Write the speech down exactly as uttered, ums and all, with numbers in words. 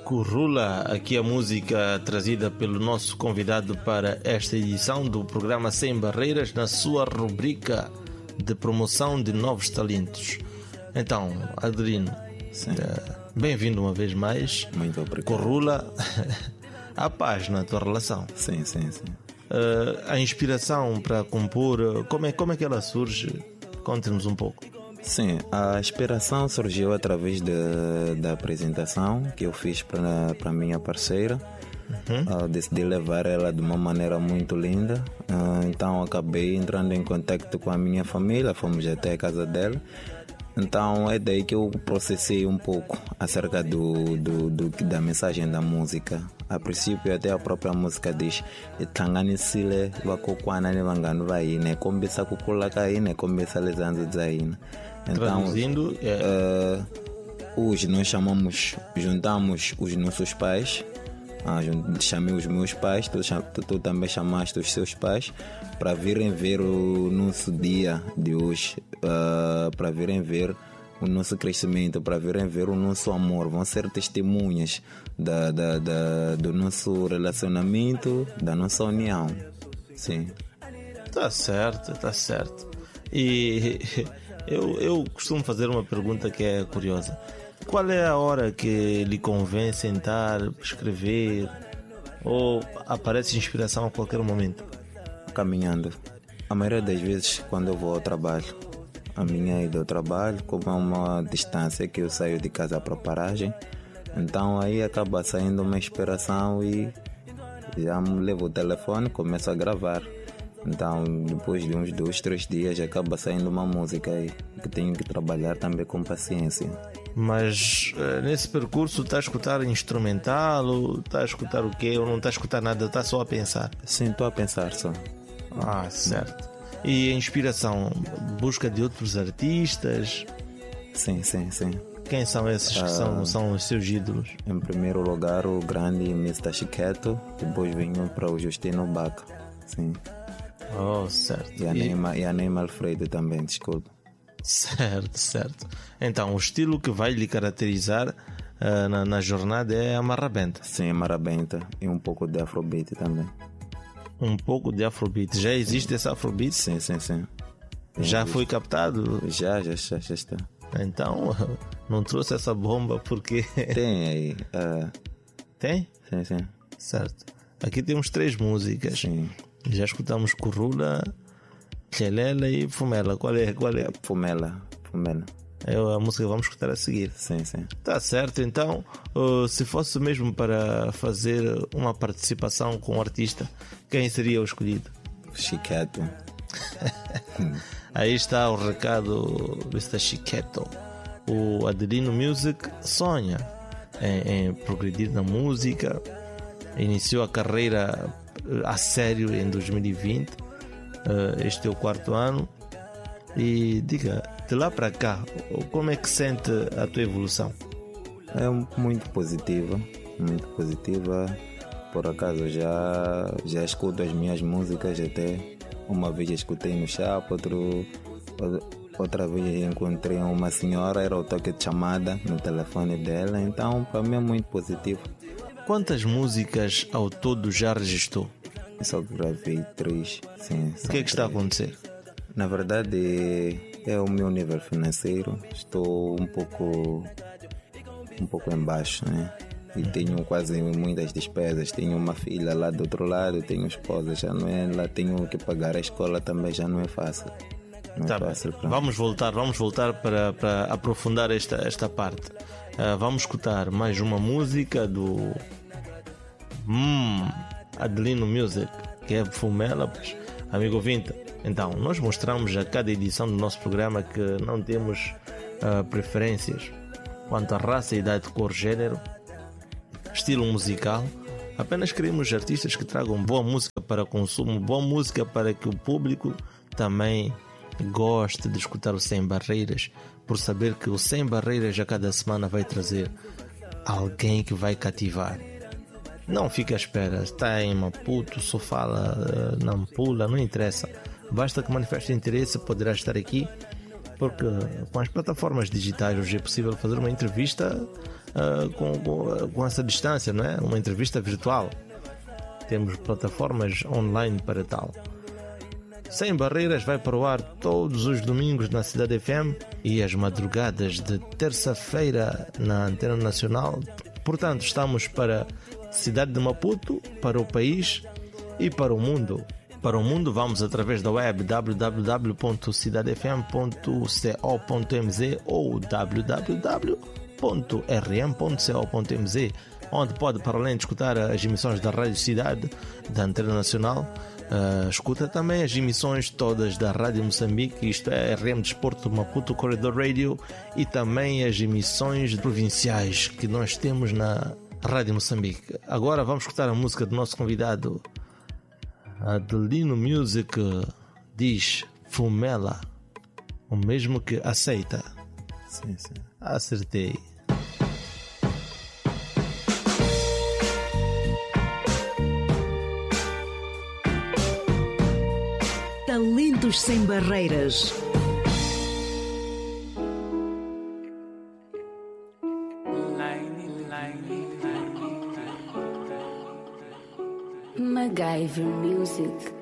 Currula, aqui a música trazida pelo nosso convidado para esta edição do programa Sem Barreiras, na sua rubrica de promoção de novos talentos. Então, Adelino, bem-vindo uma vez mais. Muito obrigado. Currula, a paz na tua relação. Sim, sim, sim. Uh, a inspiração para compor, como é, como é que ela surge? Conte-nos um pouco. Sim, a inspiração surgiu através de, da apresentação que eu fiz para a minha parceira. Uhum. Uh, decidi levar ela de uma maneira muito linda. Uh, então acabei entrando em contato com a minha família, fomos até a casa dela. Então é daí que eu processei um pouco acerca do, do, do, da mensagem da música. A princípio até a própria música diz Tanganisile vakokwana nevangano vaine kombisa kukula kaine kombisa lesando zaine. Então, traduzindo, é... uh, hoje nós chamamos, juntamos os nossos pais. Ah, chamei os meus pais, tu, tu também chamaste os seus pais para virem ver o nosso dia de hoje, uh, para virem ver o nosso crescimento, para virem ver o nosso amor. Vão ser testemunhas da, da, da, do nosso relacionamento, da nossa união. Sim. Tá certo, tá certo. E eu, eu costumo fazer uma pergunta que é curiosa. Qual é a hora que lhe convém sentar, escrever, ou aparece inspiração a qualquer momento? Caminhando. A maioria das vezes quando eu vou ao trabalho. A minha ida ao trabalho, como é uma distância que eu saio de casa para paragem, então aí acaba saindo uma inspiração e já me levo o telefone e começo a gravar. Então depois de uns dois, três dias acaba saindo uma música aí, que tenho que trabalhar também com paciência. Mas uh, nesse percurso está a escutar instrumental, ou está a escutar o quê? Ou não está a escutar nada, está só a pensar? Sim, estou a pensar só. Ah, certo. E a inspiração, busca de outros artistas? Sim, sim, sim. Quem são esses que uh, são, são os seus ídolos? Em primeiro lugar o grande mister Chiqueto, depois venho para o Justino Baca. Sim. Oh, certo. E a, e... Neima, e a Neima Alfredo também, desculpa. Certo, certo. Então o estilo que vai lhe caracterizar uh, na, na jornada é a marrabenta. Sim, a marrabenta e um pouco de afrobeat também. Um pouco de afrobeat. Já existe esse afrobeat? Sim, sim, sim. Já existe. Foi captado? Já, já, já, já está. Então não trouxe essa bomba porque... Tem aí. Uh... Tem? Sim, sim. Certo. Aqui temos três músicas. Sim. Já escutamos Currula, Chelela e Fumela. Qual é? Qual é? Fumela. Fumela. É a música que vamos escutar a seguir. Sim, sim. Tá certo. Então, uh, se fosse mesmo para fazer uma participação com um artista, quem seria o escolhido? Chiqueto. Aí está o recado do mister Chiqueto. O Adelino Music sonha em, em progredir na música. Iniciou a carreira a sério em dois mil e vinte. Uh, este é o quarto ano. E diga, de lá para cá, como é que sente a tua evolução? É muito positiva, muito positiva. Por acaso já, já escuto as minhas músicas até. Uma vez escutei no Chapa, outro, outra vez encontrei uma senhora, era o toque de chamada no telefone dela. Então para mim é muito positivo. Quantas músicas ao todo já registrou? Eu só gravei três. Sim, o que é que está a acontecer? Na verdade é o meu nível financeiro. Estou um pouco um pouco embaixo, né? E tenho quase muitas despesas. Tenho uma filha lá do outro lado, tenho esposa, já não é lá, tenho que pagar a escola também, já não é fácil. Não tá é fácil para vamos mim. voltar, vamos voltar para, para aprofundar esta, esta parte. Uh, vamos escutar mais uma música do hum, Adelino Music, que é Fumela, pois, amigo ouvinte. Então, nós mostramos a cada edição do nosso programa que não temos uh, preferências quanto à raça, idade, cor, gênero, estilo musical. Apenas queremos artistas que tragam boa música para consumo, boa música para que o público também goste de escutar o Sem Barreiras, por saber que o Sem Barreiras a cada semana vai trazer alguém que vai cativar. Não fique à espera, está em Maputo, só fala uh, Nampula, não interessa. Basta que manifeste interesse, poderá estar aqui, porque com as plataformas digitais hoje é possível fazer uma entrevista uh, com, com, com essa distância, não é? Uma entrevista virtual. Temos plataformas online para tal. Sem Barreiras vai para o ar todos os domingos na Cidade F M e as madrugadas de terça-feira na Antena Nacional. Portanto, estamos para a cidade de Maputo, para o país e para o mundo. Para o mundo vamos através da web w w w ponto cidade f m ponto co ponto m z ou w w w ponto r m ponto co ponto m z, onde pode, para além de escutar as emissões da Rádio Cidade, da Antena Nacional, uh, escuta também as emissões todas da Rádio Moçambique, isto é, R M Desporto Maputo Corredor Radio, e também as emissões provinciais que nós temos na Rádio Moçambique. Agora vamos escutar a música do nosso convidado. Adelino Music diz Fumela, o mesmo que aceita. Sim, sim. Acertei. Talentos sem barreiras. MacGyver Music.